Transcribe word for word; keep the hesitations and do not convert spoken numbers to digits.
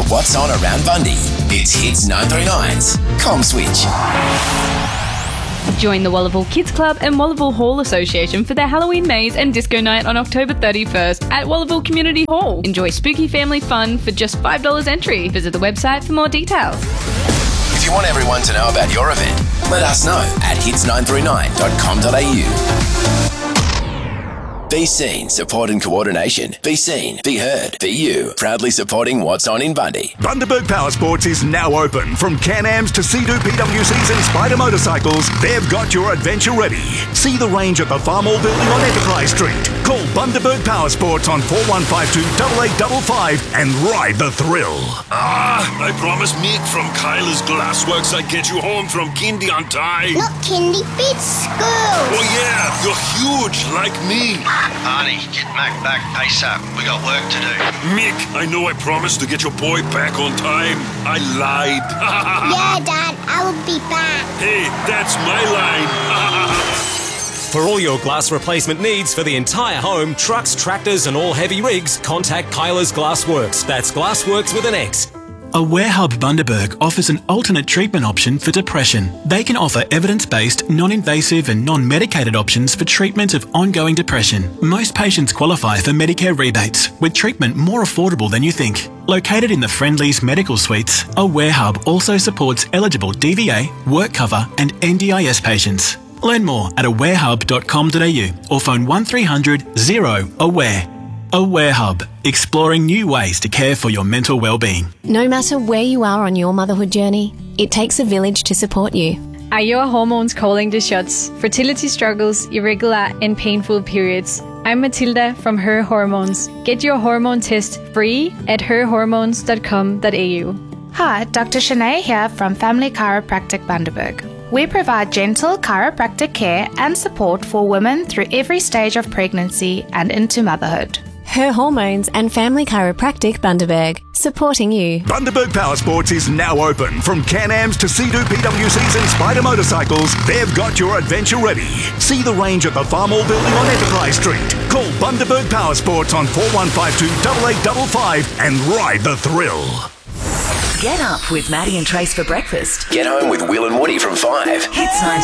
what's on around Bundy. It's Hits nine three nine's Com Switch. Join the Wallaville Kids Club and Wallaville Hall Association for their Halloween maze and disco night on October thirty-first at Wallaville Community Hall. Enjoy spooky family fun for just five dollars entry. Visit the website for more details. If you want everyone to know about your event, let us know at hits nine three nine dot com dot a u. Be seen, support and coordination. Be seen, be heard, be you. Proudly supporting what's on in Bundy. Bundaberg Power Sports is now open. From Can-Ams to Sea-Doo P W Cs and Spider motorcycles, they've got your adventure ready. See the range at the Farmall building on Enterprise Street. Call Bundaberg Power Sports on four one five two, eight eight five five and ride the thrill. Ah, I promised Mick from Kyla's Glassworks I'd get you home from kindy on time. Not kindy, it's school. Oh yeah, you're huge like me. Arnie, get Mac back ASAP. We got work to do. Mick, I know I promised to get your boy back on time. I lied. Yeah, Dad, I will be back. Hey, that's my line. For all your glass replacement needs for the entire home, trucks, tractors and all heavy rigs, contact Kyla's Glassworks. That's Glassworks with an X. Aware Hub Bundaberg offers an alternate treatment option for depression. They can offer evidence-based, non-invasive and non-medicated options for treatment of ongoing depression. Most patients qualify for Medicare rebates, with treatment more affordable than you think. Located in the Friendly's medical suites, Aware Hub also supports eligible D V A, work cover and N D I S patients. Learn more at aware hub dot com dot a u or phone one three hundred, zero, aware. Aware Hub, exploring new ways to care for your mental well-being. No matter where you are on your motherhood journey, it takes a village to support you. Are your hormones calling the shots? Fertility struggles, irregular and painful periods. I'm Matilda from Her Hormones. Get your hormone test free at her hormones dot com dot a u. Hi, Doctor Shanae here from Family Chiropractic Bundaberg. We provide gentle chiropractic care and support for women through every stage of pregnancy and into motherhood. Her Hormones and Family Chiropractic Bundaberg, supporting you. Bundaberg Power Sports is now open. From Can-Ams to Sea-Doo P W Cs and Spider motorcycles, they've got your adventure ready. See the range at the Farmall building on Enterprise Street. Call Bundaberg Power Sports on four one five two, eight eight five five and ride the thrill. Get up with Maddie and Trace for breakfast. Get home with Will and Woody from five. Hits ninety.